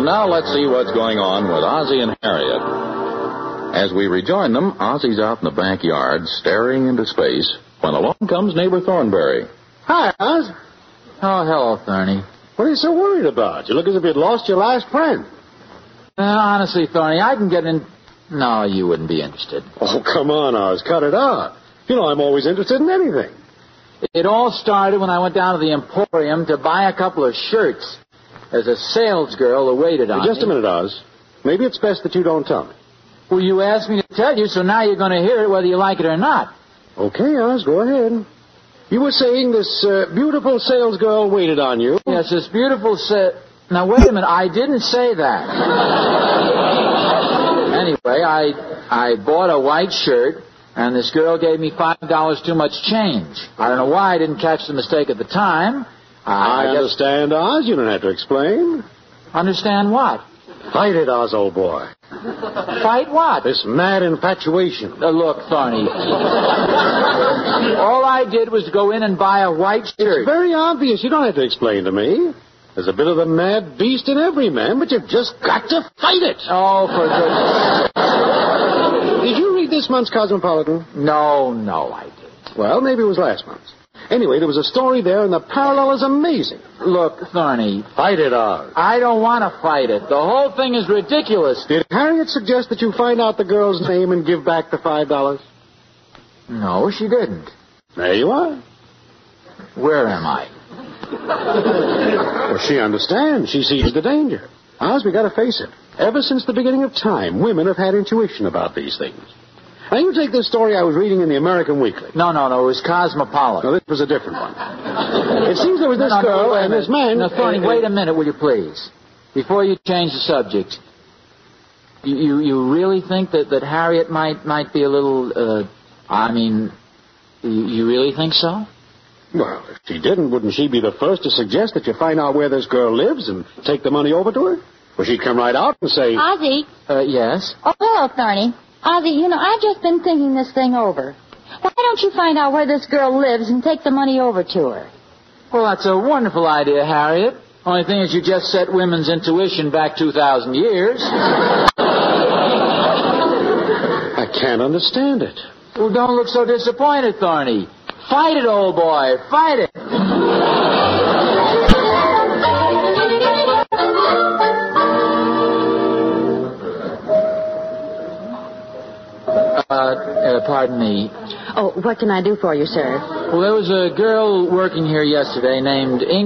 And now let's see what's going on with Ozzie and Harriet. As we rejoin them, Ozzie's out in the backyard, staring into space, when along comes neighbor Thornberry. Hi, Oz. Oh, hello, Thorny. What are you so worried about? You look as if you'd lost your last friend. Honestly, Thorny, I can get in... No, you wouldn't be interested. Oh, come on, Oz. Cut it out. You know I'm always interested in anything. It all started when I went down to the Emporium to buy a couple of shirts. There's a salesgirl who waited on me. Just a minute, Oz. Maybe it's best that you don't tell me. Well, you asked me to tell you, so now you're going to hear it whether you like it or not. Okay, Oz, go ahead. You were saying this beautiful salesgirl waited on you. Yes, this beautiful Now, wait a minute. I didn't say that. Anyway, I bought a white shirt, and this girl gave me $5 too much change. I don't know why I didn't catch the mistake at the time. I understand, Oz. You don't have to explain. Understand what? Fight it, Oz, old boy. Fight what? This mad infatuation. Look, Thorny. All I did was go in and buy a white shirt. It's very obvious. You don't have to explain to me. There's a bit of the mad beast in every man, but you've just got to fight it. Oh, for goodness. Did you read this month's Cosmopolitan? No, I didn't. Well, maybe it was last month's. Anyway, there was a story there, and the parallel is amazing. Look, Thorny. Fight it, Oz. I don't want to fight it. The whole thing is ridiculous. Did Harriet suggest that you find out the girl's name and give back the $5? No, she didn't. There you are. Where am I? Well, she understands. She sees the danger. Oz, we got to face it. Ever since the beginning of time, women have had intuition about these things. Now, you take this story I was reading in the American Weekly. No, it was Cosmopolitan. No, this was a different one. It seems there was this girl and this man... Now, Thorny, wait a minute, will you please? Before you change the subject, you really think that Harriet might be a little, you really think so? Well, if she didn't, wouldn't she be the first to suggest that you find out where this girl lives and take the money over to her? Well, she'd come right out and say... Ozzie? Yes? Oh, hello, Thorny. Ozzie, I've just been thinking this thing over. Why don't you find out where this girl lives and take the money over to her? Well, that's a wonderful idea, Harriet. Only thing is you just set women's intuition back 2,000 years. I can't understand it. Well, don't look so disappointed, Thorny. Fight it, old boy. Fight it. Pardon me. Oh, what can I do for you, sir? Well, there was a girl working here yesterday named